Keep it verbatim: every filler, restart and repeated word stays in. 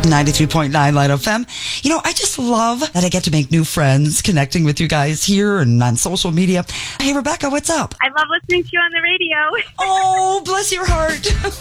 ninety-three point nine Light F M. You know, I just love that I get to make new friends connecting with you guys here and on social media. Hey, Rebecca, what's up? I love listening to you on the radio. Oh, bless your heart.